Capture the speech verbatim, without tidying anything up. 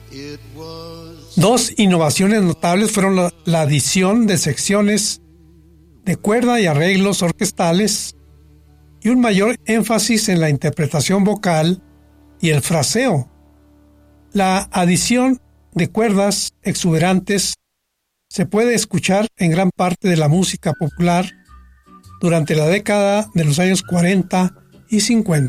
Dos innovaciones notables fueron la, la adición de secciones de cuerda y arreglos orquestales y un mayor énfasis en la interpretación vocal y el fraseo. La adición de cuerdas exuberantes se puede escuchar en gran parte de la música popular durante la década de los años cuarenta y cincuenta.